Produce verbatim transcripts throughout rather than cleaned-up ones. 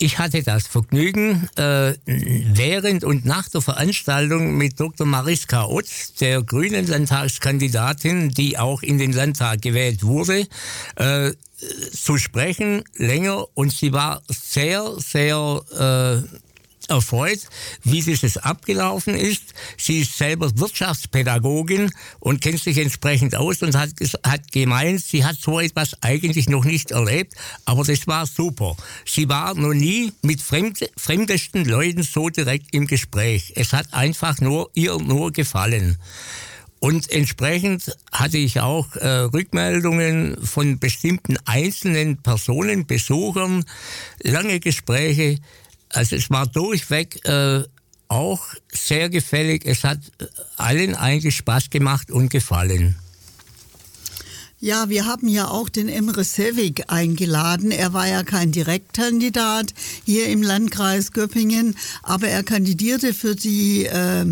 Ich hatte das Vergnügen, äh, während und nach der Veranstaltung mit Doktor Mariska Ott, der grünen Landtagskandidatin, die auch in den Landtag gewählt wurde, äh, zu sprechen, länger. Und sie war sehr, sehr äh, erfreut, wie dieses abgelaufen ist. Sie ist selber Wirtschaftspädagogin und kennt sich entsprechend aus und hat, hat gemeint, sie hat so etwas eigentlich noch nicht erlebt, aber das war super. Sie war noch nie mit fremd, fremdesten Leuten so direkt im Gespräch. Es hat einfach nur ihr nur gefallen. Und entsprechend hatte ich auch äh, Rückmeldungen von bestimmten einzelnen Personen, Besuchern, lange Gespräche. Also es war durchweg äh, auch sehr gefällig. Es hat allen eigentlich Spaß gemacht und gefallen. Ja, wir haben ja auch den Emre Sevik eingeladen. Er war ja kein Direktkandidat hier im Landkreis Göppingen, aber er kandidierte für die äh,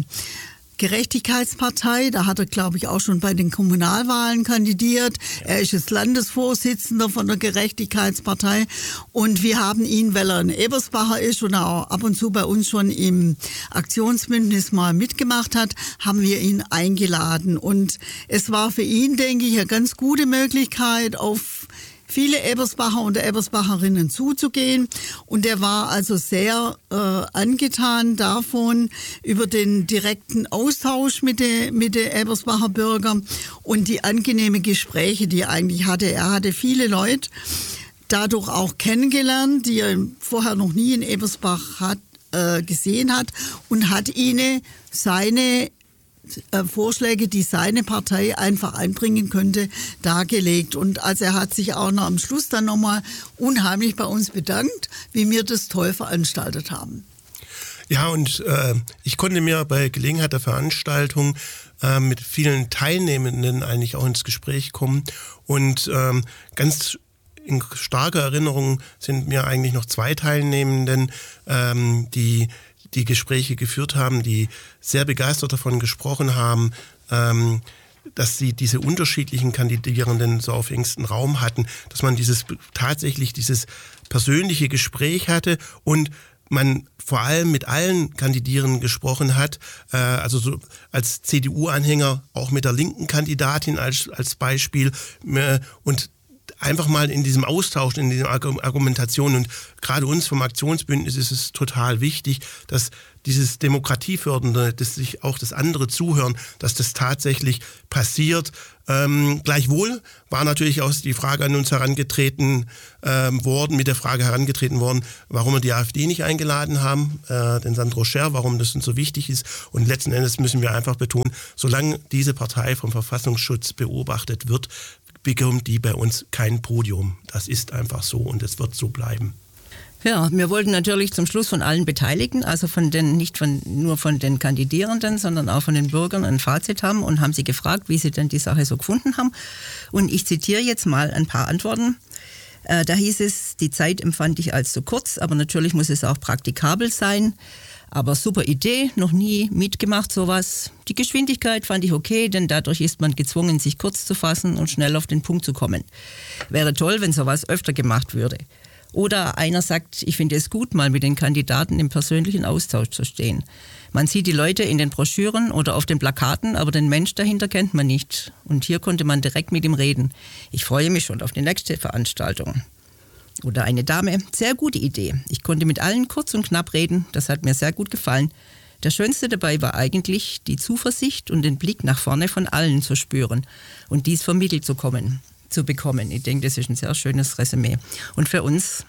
Gerechtigkeitspartei. Da hat er, glaube ich, auch schon bei den Kommunalwahlen kandidiert. Er ist jetzt Landesvorsitzender von der Gerechtigkeitspartei. Und wir haben ihn, weil er ein Ebersbacher ist und auch ab und zu bei uns schon im Aktionsbündnis mal mitgemacht hat, haben wir ihn eingeladen. Und es war für ihn, denke ich, eine ganz gute Möglichkeit, auf viele Ebersbacher und Ebersbacherinnen zuzugehen. Und er war also sehr äh, angetan davon, über den direkten Austausch mit den mit den Ebersbacher Bürgern und die angenehmen Gespräche, die er eigentlich hatte. Er hatte viele Leute dadurch auch kennengelernt, die er vorher noch nie in Ebersbach hat, äh, gesehen hat, und hat ihnen seine Vorschläge, die seine Partei einfach einbringen könnte, dargelegt. Und also er hat sich auch noch am Schluss dann nochmal unheimlich bei uns bedankt, wie wir das toll veranstaltet haben. Ja, und äh, ich konnte mir bei Gelegenheit der Veranstaltung äh, mit vielen Teilnehmenden eigentlich auch ins Gespräch kommen. Und ähm, ganz in starker Erinnerung sind mir eigentlich noch zwei Teilnehmenden, ähm, die die Gespräche geführt haben, die sehr begeistert davon gesprochen haben, ähm, dass sie diese unterschiedlichen Kandidierenden so auf engstem Raum hatten, dass man dieses tatsächlich dieses persönliche Gespräch hatte und man vor allem mit allen Kandidierenden gesprochen hat, äh, also so als C D U-Anhänger auch mit der linken Kandidatin als, als Beispiel äh, und einfach mal in diesem Austausch, in dieser Argumentation, und gerade uns vom Aktionsbündnis ist es total wichtig, dass dieses Demokratiefördernde, dass sich auch das andere zuhören, dass das tatsächlich passiert. Ähm, gleichwohl war natürlich auch die Frage an uns herangetreten ähm, worden, mit der Frage herangetreten worden, warum wir die AfD nicht eingeladen haben, äh, den Sandro Scherr, warum das uns so wichtig ist. Und letzten Endes müssen wir einfach betonen, solange diese Partei vom Verfassungsschutz beobachtet wird, bekommt die bei uns kein Podium. Das ist einfach so und es wird so bleiben. Ja, wir wollten natürlich zum Schluss von allen Beteiligten, also von den, nicht von, nur von den Kandidierenden, sondern auch von den Bürgern ein Fazit haben und haben sie gefragt, wie sie denn die Sache so gefunden haben. Und ich zitiere jetzt mal ein paar Antworten. Äh, da hieß es, die Zeit empfand ich als zu kurz, aber natürlich muss es auch praktikabel sein. Aber super Idee, noch nie mitgemacht sowas. Die Geschwindigkeit fand ich okay, denn dadurch ist man gezwungen, sich kurz zu fassen und schnell auf den Punkt zu kommen. Wäre toll, wenn sowas öfter gemacht würde. Oder einer sagt, ich finde es gut, mal mit den Kandidaten im persönlichen Austausch zu stehen. Man sieht die Leute in den Broschüren oder auf den Plakaten, aber den Mensch dahinter kennt man nicht. Und hier konnte man direkt mit ihm reden. Ich freue mich schon auf die nächste Veranstaltung. Oder eine Dame, sehr gute Idee. Ich konnte mit allen kurz und knapp reden, das hat mir sehr gut gefallen. Das Schönste dabei war eigentlich, die Zuversicht und den Blick nach vorne von allen zu spüren und dies vermittelt zu, kommen, zu bekommen. Ich denke, das ist ein sehr schönes Resümee. Und für uns,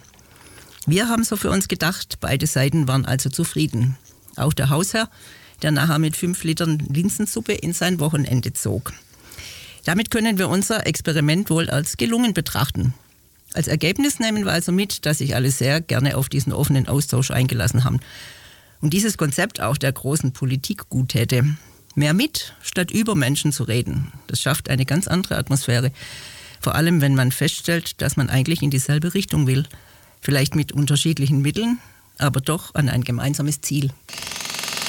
wir haben so für uns gedacht, beide Seiten waren also zufrieden. Auch der Hausherr, der nachher mit fünf Litern Linsensuppe in sein Wochenende zog. Damit können wir unser Experiment wohl als gelungen betrachten. Als Ergebnis nehmen wir also mit, dass sich alle sehr gerne auf diesen offenen Austausch eingelassen haben. Und dieses Konzept auch der großen Politik gut täte. Mehr mit, statt über Menschen zu reden. Das schafft eine ganz andere Atmosphäre. Vor allem, wenn man feststellt, dass man eigentlich in dieselbe Richtung will. Vielleicht mit unterschiedlichen Mitteln, aber doch an ein gemeinsames Ziel.